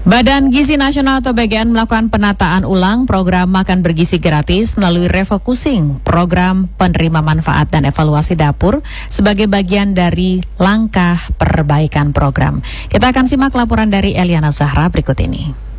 Badan Gizi Nasional atau BGN melakukan penataan ulang program makan bergizi gratis melalui refocusing program penerima manfaat dan evaluasi dapur sebagai bagian dari langkah perbaikan program. Kita akan simak laporan dari Eliana Zahra berikut ini.